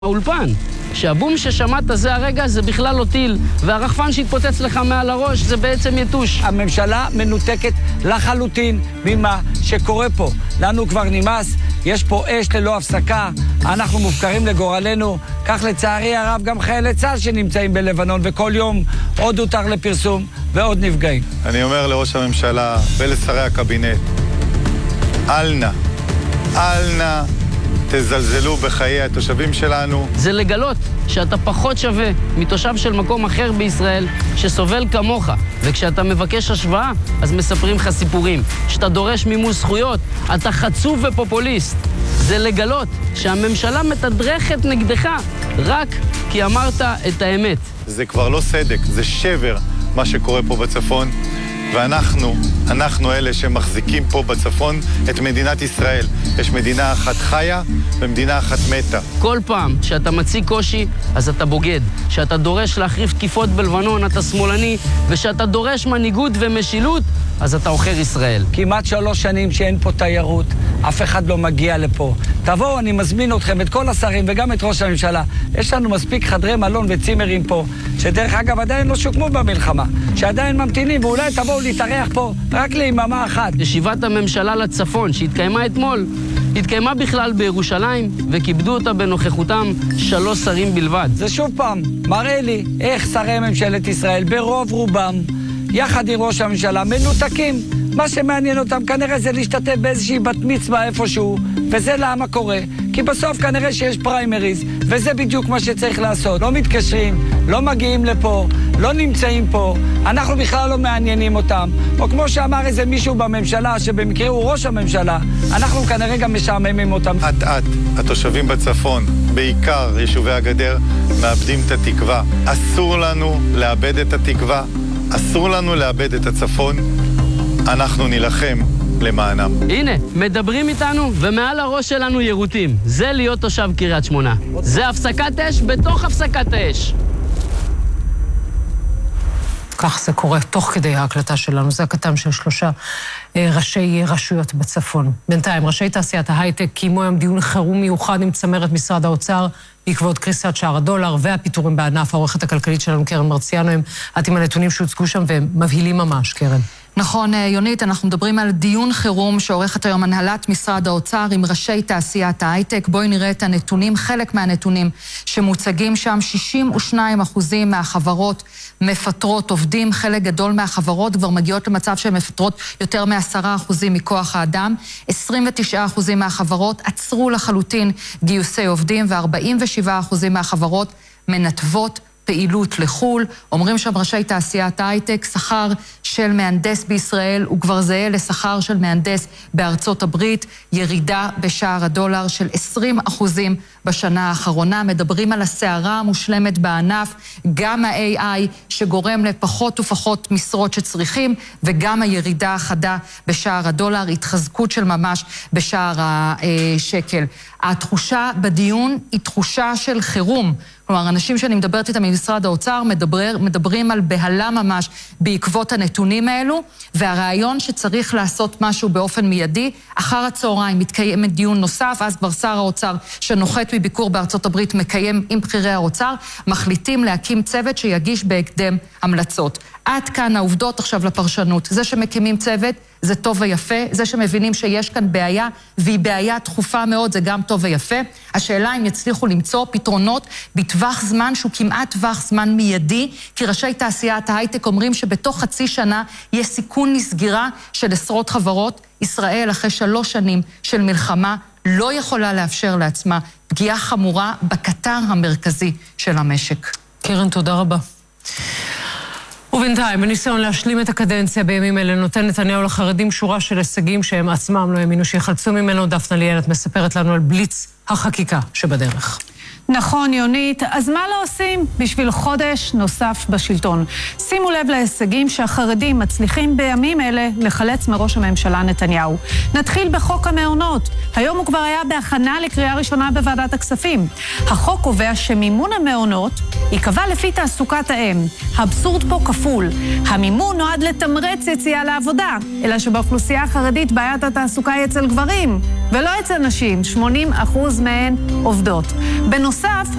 האולפן, שהבום ששמעת זה הרגע זה בכלל לא טיל, והרחפן שהתפוצץ לך מעל הראש זה בעצם יתוש. הממשלה מנותקת לחלוטין ממה שקורה פה. לנו כבר נמאס, יש פה אש ללא הפסקה, אנחנו מופקרים לגורלנו, כך לצערי הרב גם חיילי צה"ל שנמצאים בלבנון, וכל יום עוד הותר לפרסום ועוד נפגעים. אני אומר לראש הממשלה ולשרי הקבינט, אל נא תזלזלו בחיי התושבים שלנו. זה לגלות שאתה פחות שווה מתושב של מקום אחר בישראל שסובל כמוך, וכשאתה מבקש השוואה אז מספרים לך סיפורים. שאתה דורש מימוש זכויות, אתה חצוף ופופוליסט. זה לגלות שהממשלה מתדרכת נגדך רק כי אמרת את האמת. זה כבר לא סדק, זה שבר מה שקורה פה בצפון. ואנחנו אלה שמחזיקים פה בצפון את מדינת ישראל. יש מדינה אחת חיה ומדינה אחת מתה. כל פעם שאתה מציג קושי, אז אתה בוגד. שאתה דורש להחריף תקיפות בלבנון, אתה שמאלני. ושאתה דורש מנהיגות ומשילות, אז אתה עוכר ישראל. כמעט 3 שנים שאין פה תיירות, אף אחד לא מגיע לפה. תבואו, אני מזמין אתכם, את כל השרים וגם את ראש הממשלה. יש לנו מספיק חדרי מלון וצימרים פה, שדרך אגב עדיין לא שוקמו במלחמה, שעדיין ממתינים, ואולי תבואו להתארח פה רק ליממה אחת. ישיבת הממשלה לצפון שהתקיימה אתמול, התקיימה בכלל בירושלים, וכיבדו אותה בנוכחותם 3 שרים בלבד. זה שוב פעם מראה לי איך שרי ממשלת ישראל ברוב רובם יחד עם ראש הממשלה מנותקים. מה שמעניין אותם כנראה זה להשתתף באיזושהי בת מצווה איפשהו, וזה למה קורה? כי בסוף כנראה שיש פריימריז, וזה בדיוק מה שצריך לעשות. לא מתקשרים, לא מגיעים לפה, לא נמצאים פה, אנחנו בכלל לא מעניינים אותם. או כמו שאמר איזה מישהו בממשלה, שבמקרה הוא ראש הממשלה, אנחנו כנראה גם משעממים אותם. התושבים בצפון, בעיקר יישובי הגדר, מאבדים את התקווה. אסור לנו לאבד את התקווה, אסור לנו לאבד את הצפון. אנחנו נילחם למענם. הנה, מדברים איתנו ומעל הראש שלנו ירוטים. זה להיות תושב קריית שמונה. זה הפסקת אש בתוך הפסקת האש. כך זה קורה תוך כדי ההקלטה שלנו. זה הקטם של 3 ראשי רשויות בצפון. בינתיים, ראשי תעשיית ההייטק קיימו היום דיון חירום מיוחד עם צמרת משרד האוצר בעקבות קריסת שער הדולר והפיטורים בענף. העורכת הכלכלית שלנו, קרן מרציאנו, את עם הנתונים שהוצגו שם והם מבהילים ממש, קרן. נכון, יונית, אנחנו מדברים על דיון חירום שעורכת היום הנהלת משרד האוצר עם ראשי תעשיית ההייטק. בואי נראה את הנתונים, חלק מהנתונים שמוצגים שם. 62% מהחברות מפטרות עובדים, חלק גדול מהחברות כבר מגיעות למצב שהן מפטרות יותר מ10% מכוח האדם. 29% מהחברות עצרו לחלוטין גיוסי עובדים, ו47% מהחברות מנתבות פעילות לחול. אומרים שם ראשי תעשיית ההייטק, שכר של מהנדס בישראל הוא כבר זהה לשכר של מהנדס בארצות הברית, ירידה בשער הדולר של 20% בשנה האחרונה. מדברים על הסערה המושלמת בענף, גם ה-AI שגורם לפחות ופחות משרות שצריכים, וגם הירידה החדה בשער הדולר, התחזקות של ממש בשער השקל. התחושה בדיון היא תחושה של חירום. כלומר, אנשים שאני מדברת איתם ממשרד האוצר מדברים על בהלה ממש בעקבות הנתונים האלו, והרעיון שצריך לעשות משהו באופן מיידי. אחר הצהריים מתקיים דיון נוסף, אז כבר שר האוצר שנוחת מביקור בארצות הברית מקיים עם בכירי האוצר, מחליטים להקים צוות שיגיש בהקדם המלצות. עד כאן העובדות. עכשיו לפרשנות. זה שמקימים צוות זה טוב ויפה, זה שמבינים שיש כאן בעיה, והיא בעיה דחופה מאוד, זה גם טוב ויפה. השאלה אם יצליחו למצוא פתרונות בטווח זמן שהוא כמעט טווח זמן מיידי, כי ראשי תעשיית ההייטק אומרים שבתוך חצי שנה יש סיכון לסגירה של עשרות חברות. ישראל אחרי 3 שנים של מלחמה לא יכולה לאפשר לעצמה פגיעה חמורה בקטר המרכזי של המשק. קרן, תודה רבה. ובינתיים, בניסיון להשלים את הקדנציה בימים אלה, נותן נתניהו לחרדים שורה של הישגים שהם עצמם לא האמינו שיחלצו ממנו. דפנה ליאל מספרת לנו על בליץ החקיקה שבדרך. נכון, יונית. אז מה לא עושים בשביל חודש נוסף בשלטון? שימו לב להישגים שהחרדים מצליחים בימים אלה לחלץ מראש הממשלה נתניהו. נתחיל בחוק המעונות. היום הוא כבר היה בהכנה לקריאה ראשונה בוועדת הכספים. החוק קובע שמימון המעונות ייקבע לפי תעסוקת האם. האבסורד פה כפול. המימון נועד לתמרץ יציאה לעבודה, אלא שבאוכלוסייה החרדית בעיית התעסוקה היא אצל גברים, ולא אצל נשים. 80% מהן עובדות. בנוסף,